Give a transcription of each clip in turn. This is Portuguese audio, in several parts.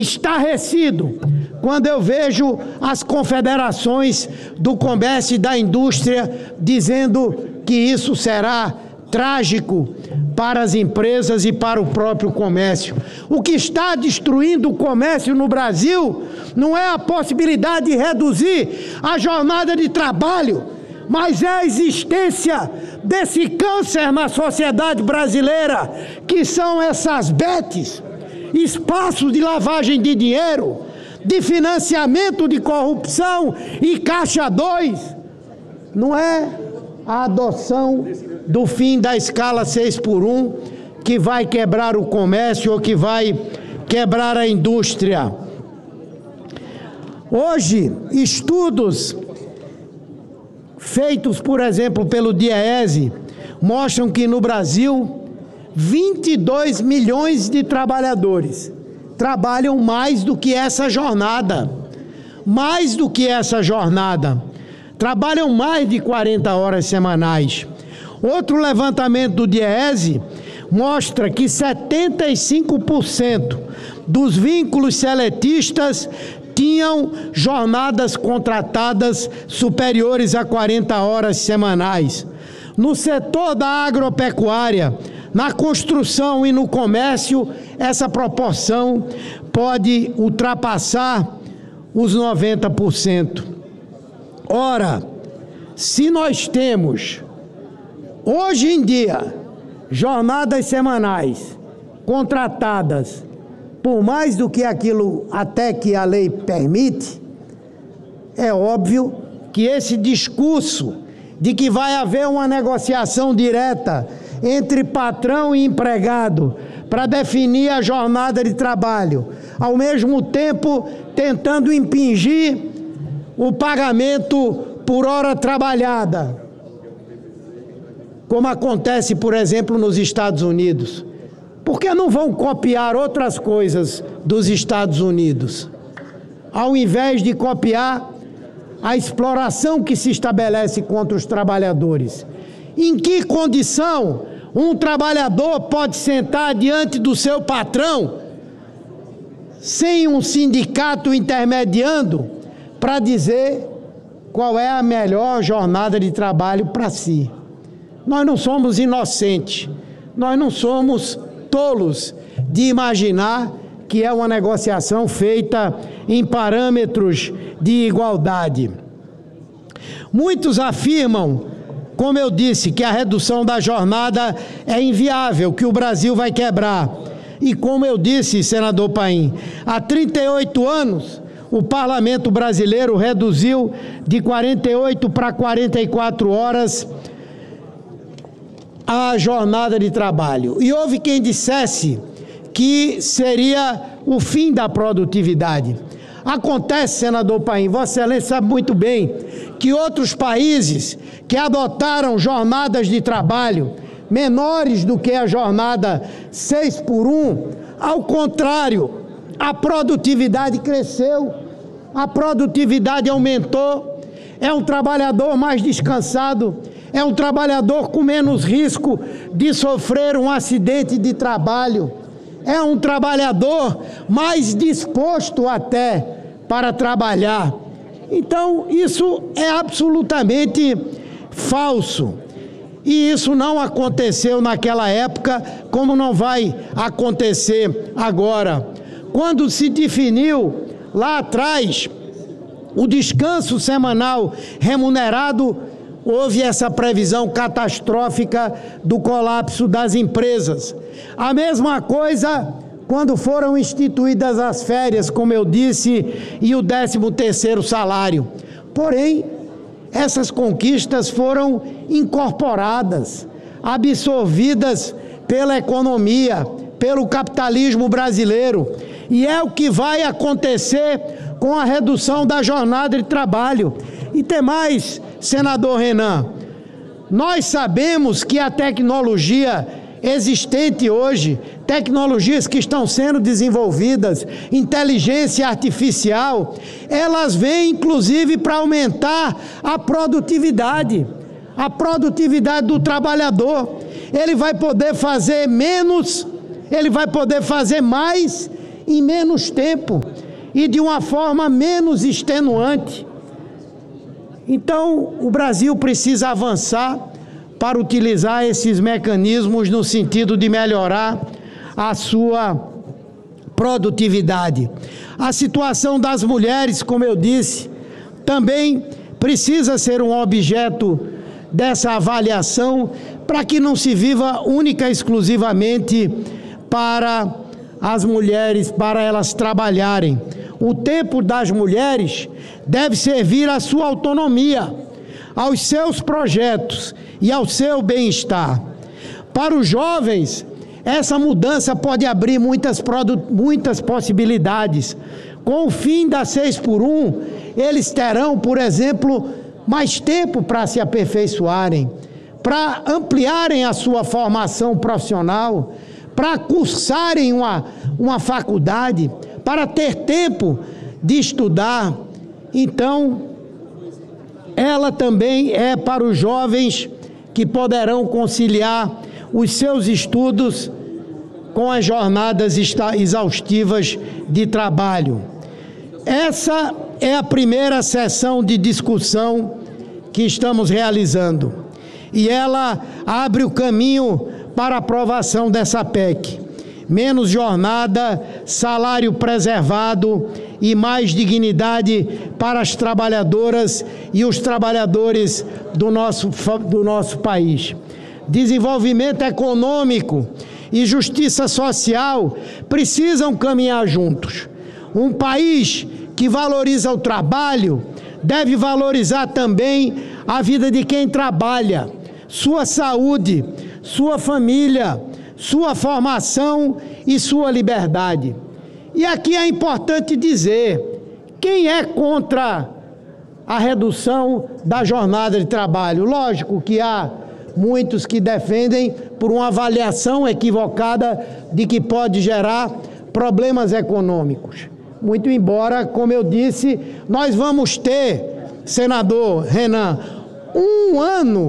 estarrecido quando eu vejo as confederações do comércio e da indústria dizendo que isso será trágico para as empresas e para o próprio comércio. O que está destruindo o comércio no Brasil não é a possibilidade de reduzir a jornada de trabalho, mas é a existência desse câncer na sociedade brasileira, que são essas betes, espaços de lavagem de dinheiro, de financiamento de corrupção e caixa 2. Não é a adoção do fim da escala 6x1 que vai quebrar o comércio ou que vai quebrar a indústria. Hoje, estudos feitos, por exemplo, pelo DIEESE, mostram que no Brasil 22 milhões de trabalhadores trabalham mais do que essa jornada. Mais do que essa jornada. Trabalham mais de 40 horas semanais. Outro levantamento do DIEESE mostra que 75% dos vínculos seletistas tinham jornadas contratadas superiores a 40 horas semanais. No setor da agropecuária, na construção e no comércio, essa proporção pode ultrapassar os 90%. Ora, se nós temos, hoje em dia, jornadas semanais contratadas por mais do que aquilo até que a lei permite, é óbvio que esse discurso de que vai haver uma negociação direta entre patrão e empregado para definir a jornada de trabalho, ao mesmo tempo tentando impingir o pagamento por hora trabalhada, como acontece, por exemplo, nos Estados Unidos. Por que não vão copiar outras coisas dos Estados Unidos, ao invés de copiar a exploração que se estabelece contra os trabalhadores? Em que condição um trabalhador pode sentar diante do seu patrão, sem um sindicato intermediando, para dizer qual é a melhor jornada de trabalho para si? Nós não somos inocentes, nós não somos tolos de imaginar que é uma negociação feita em parâmetros de igualdade. Muitos afirmam, como eu disse, que a redução da jornada é inviável, que o Brasil vai quebrar. E como eu disse, senador Paim, há 38 anos o parlamento brasileiro reduziu de 48 para 44 horas a jornada de trabalho. E houve quem dissesse que seria o fim da produtividade. Acontece, senador Paim, Vossa Excelência sabe muito bem que outros países que adotaram jornadas de trabalho menores do que a jornada 6x1, ao contrário, a produtividade cresceu, a produtividade aumentou, é um trabalhador mais descansado, é um trabalhador com menos risco de sofrer um acidente de trabalho, é um trabalhador mais disposto até para trabalhar. Então, isso é absolutamente falso. E isso não aconteceu naquela época, como não vai acontecer agora. Quando se definiu lá atrás o descanso semanal remunerado, houve essa previsão catastrófica do colapso das empresas. A mesma coisa quando foram instituídas as férias, como eu disse, e o 13º salário. Porém, essas conquistas foram incorporadas, absorvidas pela economia, pelo capitalismo brasileiro. E é o que vai acontecer com a redução da jornada de trabalho. E tem mais, senador Renan, nós sabemos que a tecnologia existente hoje, tecnologias que estão sendo desenvolvidas, inteligência artificial, elas vêm inclusive para aumentar a produtividade do trabalhador. Ele vai poder fazer menos, ele vai poder fazer mais em menos tempo e de uma forma menos extenuante. Então, o Brasil precisa avançar para utilizar esses mecanismos no sentido de melhorar a sua produtividade. A situação das mulheres, como eu disse, também precisa ser um objeto dessa avaliação para que não se viva única e exclusivamente para as mulheres, para elas trabalharem. O tempo das mulheres deve servir à sua autonomia, aos seus projetos e ao seu bem-estar. Para os jovens, essa mudança pode abrir muitas possibilidades. Com o fim da 6x1, eles terão, por exemplo, mais tempo para se aperfeiçoarem, para ampliarem a sua formação profissional, para cursarem uma faculdade, para ter tempo de estudar. Então, ela também é para os jovens que poderão conciliar os seus estudos com as jornadas exaustivas de trabalho. Essa é a primeira sessão de discussão que estamos realizando e ela abre o caminho para a aprovação dessa PEC. Menos jornada, salário preservado e mais dignidade para as trabalhadoras e os trabalhadores do nosso país. Desenvolvimento econômico e justiça social precisam caminhar juntos. Um país que valoriza o trabalho deve valorizar também a vida de quem trabalha, sua saúde, sua família, sua formação e sua liberdade. E aqui é importante dizer, quem é contra a redução da jornada de trabalho? Lógico que há muitos que defendem por uma avaliação equivocada de que pode gerar problemas econômicos. Muito embora, como eu disse, nós vamos ter, senador Renan, um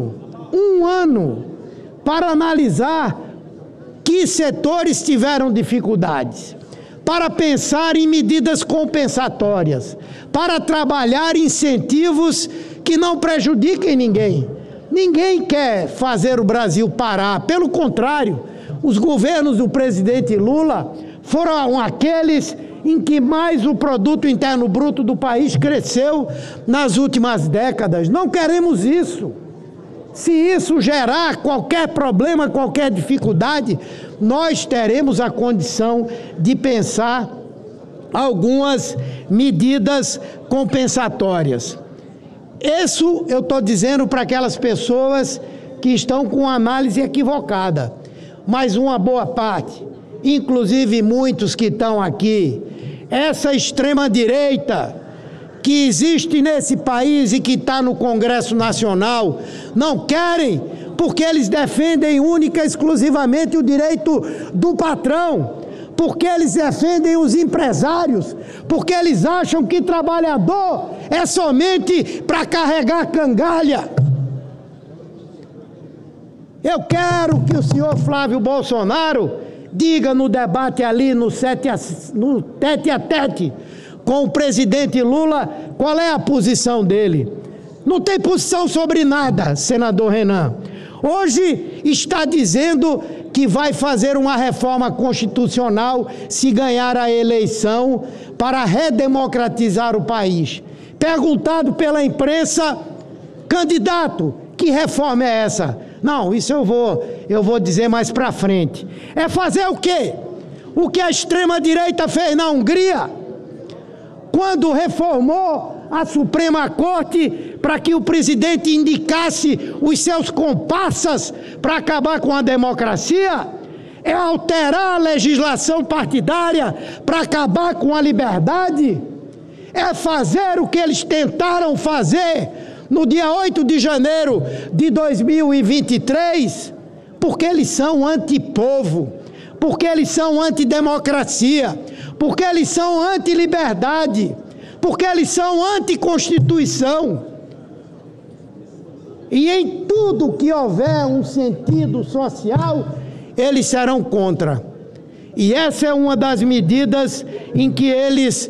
ano para analisar que setores tiveram dificuldades, para pensar em medidas compensatórias, para trabalhar incentivos que não prejudiquem ninguém. Ninguém quer fazer o Brasil parar, pelo contrário, os governos do presidente Lula foram aqueles em que mais o produto interno bruto do país cresceu nas últimas décadas. Não queremos isso. Se isso gerar qualquer problema, qualquer dificuldade, nós teremos a condição de pensar algumas medidas compensatórias. Isso eu estou dizendo para aquelas pessoas que estão com análise equivocada, mas uma boa parte, inclusive muitos que estão aqui, essa extrema-direita que existe nesse país e que está no Congresso Nacional, não querem, porque eles defendem única e exclusivamente o direito do patrão, porque eles defendem os empresários, porque eles acham que trabalhador é somente para carregar cangalha. Eu quero que o senhor Flávio Bolsonaro diga no debate ali no tete a tete com o presidente Lula qual é a posição dele. Não tem posição sobre nada, senador Renan. Hoje está dizendo que vai fazer uma reforma constitucional se ganhar a eleição para redemocratizar o país. Perguntado pela imprensa, candidato, que reforma é essa? Não, isso eu vou dizer mais para frente. É fazer o quê? O que a extrema-direita fez na Hungria, quando reformou a Suprema Corte para que o presidente indicasse os seus comparsas para acabar com a democracia, é alterar a legislação partidária para acabar com a liberdade, é fazer o que eles tentaram fazer no dia 8 de janeiro de 2023, porque eles são antipovo, porque eles são antidemocracia, porque eles são antiliberdade, porque eles são anticonstituição. E em tudo que houver um sentido social, eles serão contra. E essa é uma das medidas em que eles